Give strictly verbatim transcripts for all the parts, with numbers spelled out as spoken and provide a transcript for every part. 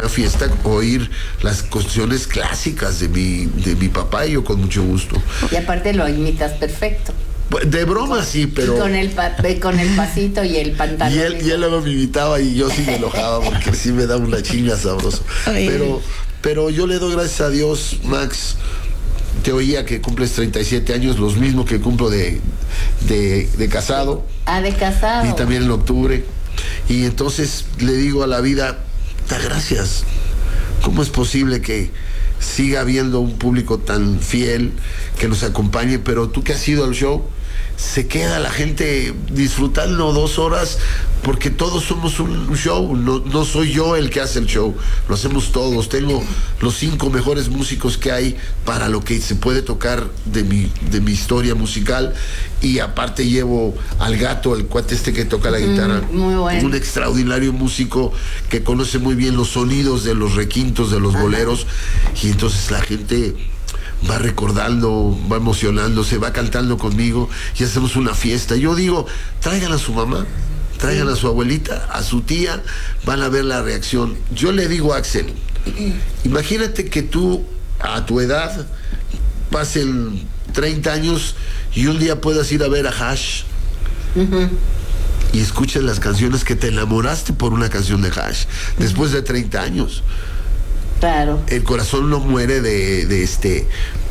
una fiesta, oír las canciones clásicas de mi, de mi papá, y yo con mucho gusto. Y aparte lo imitas perfecto. De broma, sí, pero... Y con el, pa con el pasito y el pantalón. Y él, y él luego me imitaba y yo sí me enojaba porque sí me daba una chinga sabroso. Pero, pero yo le doy gracias a Dios, Max. Te oía que cumples treinta y siete años, los mismos que cumplo de, de, de casado. Ah, de casado. Y también en octubre. Y entonces le digo a la vida, da gracias. ¿Cómo es posible que siga habiendo un público tan fiel que nos acompañe? Pero tú que has ido al show, se queda la gente disfrutando dos horas, porque todos somos un show. No, no soy yo el que hace el show, lo hacemos todos. Tengo los cinco mejores músicos que hay para lo que se puede tocar de mi, de mi historia musical, y aparte llevo al Gato, el cuate este que toca la guitarra, mm, muy bueno. Un extraordinario músico que conoce muy bien los sonidos de los requintos, de los Ajá. boleros, y entonces la gente va recordando, va emocionándose, va cantando conmigo y hacemos una fiesta. Yo digo, traigan a su mamá, traigan a su abuelita, a su tía, van a ver la reacción. Yo le digo a Axel, imagínate que tú a tu edad pasen treinta años y un día puedas ir a ver a Hash uh-huh. y escuches las canciones que te enamoraste por una canción de Hash después de treinta años. Claro. El corazón no muere de, de este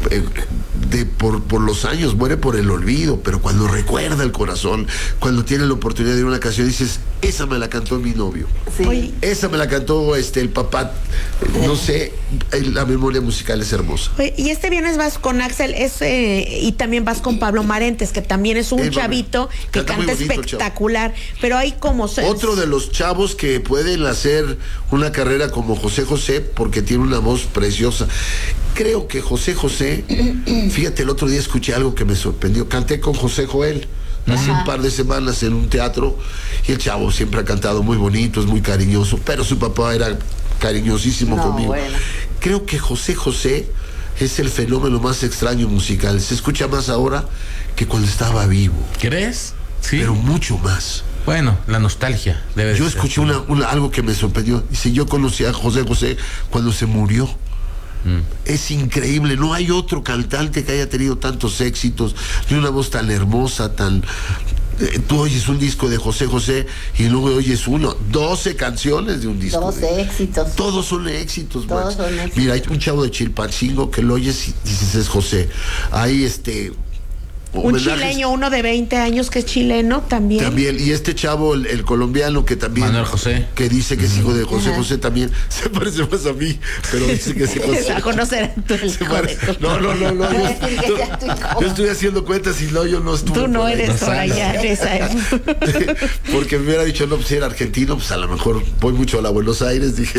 de por, por los años, muere por el olvido, pero cuando recuerda el corazón, cuando tiene la oportunidad de ir a una canción, dices, esa me la cantó mi novio, sí. esa me la cantó este el papá, no sé, la memoria musical es hermosa. Oye, y este viernes vas con Axel, es, eh, y también vas con Pablo Marentes, que también es un el chavito que canta, canta espectacular, pero hay como... Otro de los chavos que pueden hacer una carrera como José José, porque tiene una voz preciosa. Creo que José José, fíjate, el otro día escuché algo que me sorprendió. Canté con José Joel hace un par de semanas en un teatro, y el chavo siempre ha cantado muy bonito, es muy cariñoso, pero su papá era cariñosísimo no, conmigo. Bueno. Creo que José José es el fenómeno más extraño musical. Se escucha más ahora que cuando estaba vivo. ¿Crees? Sí. Pero mucho más. Bueno, la nostalgia debe Yo escuché una, una, algo que me sorprendió. Dice, yo conocí a José José cuando se murió. Mm. Es increíble, no hay otro cantante que haya tenido tantos éxitos, ni una voz tan hermosa, tan... Eh, tú oyes un disco de José José y luego oyes uno, doce canciones de un disco. doce de, éxitos. Todos son éxitos, Todos son éxitos. Mira, hay un chavo de Chilpancingo que lo oyes y dices, es José. Hay este... Un chileño, uno de veinte años que es chileno también. También, y este chavo, el, el colombiano que también... Manuel José. Que dice que es hijo de José Ajá. José también. Se parece más a mí, pero dice que es hijo de... A conocer a tu hijo de... No, no, no, no. Yo, yo, yo estoy haciendo cuentas y no, yo no estuve. Tú no eres por allá en esa época. Porque me hubiera dicho, no, pues si era argentino, pues a lo mejor voy mucho a la Buenos Aires, dije.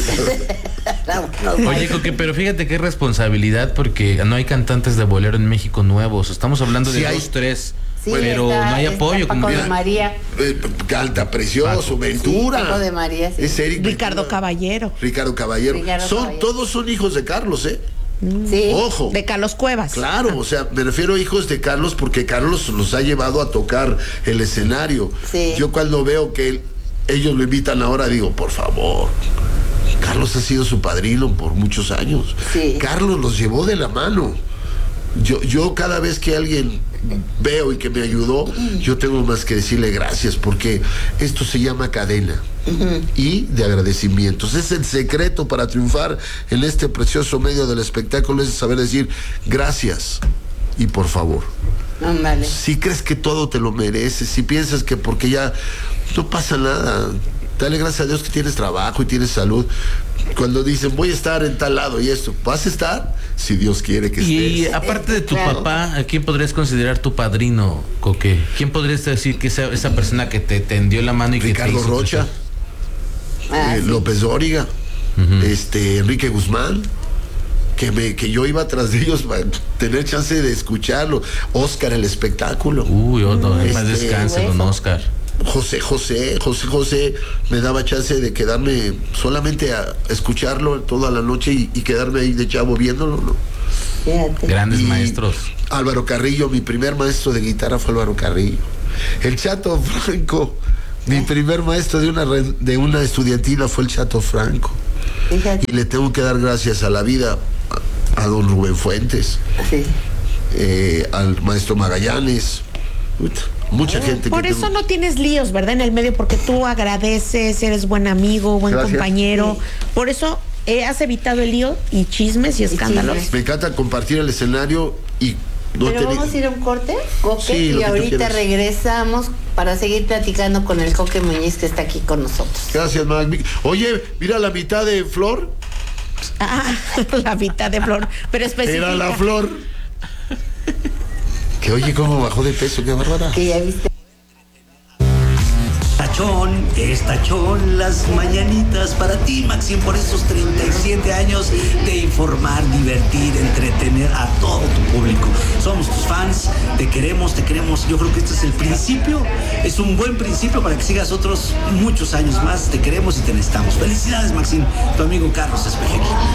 No, no, Oye, Coque, pero fíjate qué responsabilidad, porque no hay cantantes de bolero en México nuevos. Estamos hablando de sí, dos, hay... tres... Sí, pero está, no hay apoyo. Paco de María. Eh, canta precioso, Paco. Ventura. Sí, Paco de María. Sí. Es Eric Ricardo Ventura. Caballero. Ricardo Caballero. Ricardo son, Caballero. Todos son hijos de Carlos, ¿eh? Sí. Ojo. De Carlos Cuevas. Claro, ah. o sea, me refiero a hijos de Carlos porque Carlos los ha llevado a tocar el escenario. Sí. Yo cuando veo que él, ellos lo invitan ahora, digo, por favor. Carlos ha sido su padrino por muchos años. Sí. Carlos los llevó de la mano. Yo, yo cada vez que alguien veo y que me ayudó, yo tengo más que decirle gracias, porque esto se llama cadena uh-huh. y de agradecimientos. Es el secreto para triunfar en este precioso medio del espectáculo, es saber decir gracias y por favor. No, vale. Si crees que todo te lo mereces, si piensas que porque ya no pasa nada, dale gracias a Dios que tienes trabajo y tienes salud. Cuando dicen voy a estar en tal lado y esto, vas a estar si Dios quiere que estés. Y aparte de tu claro. papá, ¿a quién podrías considerar tu padrino, Coque? ¿Quién podrías decir que esa, esa persona que te tendió la mano y Ricardo que te hizo Rocha, ah, eh, sí. López Dóriga, uh-huh. este Enrique Guzmán, que me que yo iba tras de ellos para tener chance de escucharlo. Oscar el espectáculo. Uy, oh, no, este, más descanse, don Oscar. José José, José José me daba chance de quedarme solamente a escucharlo toda la noche y, y quedarme ahí de chavo viéndolo, ¿no? Fíjate. Grandes y maestros. Álvaro Carrillo, mi primer maestro de guitarra fue Álvaro Carrillo. El Chato Franco, mi primer maestro de una de una estudiantina fue el Chato Franco. Fíjate. Y le tengo que dar gracias a la vida, a, a don Rubén Fuentes, sí. eh, al maestro Magallanes, mucha gente. Por que eso tengo... no tienes líos, ¿verdad? En el medio, porque tú agradeces, eres buen amigo, buen gracias. compañero. Sí. Por eso eh, has evitado el lío y chismes y escándalos. Me encanta compartir el escenario y... No Pero vamos a ir a un corte, Coque, sí, y ahorita regresamos para seguir platicando con el Coque Muñiz que está aquí con nosotros. Gracias, Mac. Oye, mira la mitad de Flor. Ah, la mitad de Flor, pero específica. Era la Flor. Que oye, cómo bajó de peso, qué bárbara. Que ya viste. Tachón, es tachón, las mañanitas para ti, Maxim, por esos treinta y siete años de informar, divertir, entretener a todo tu público. Somos tus fans, te queremos, te queremos. Yo creo que este es el principio, es un buen principio para que sigas otros muchos años más. Te queremos y te necesitamos. Felicidades, Maxim, tu amigo Carlos Espejel.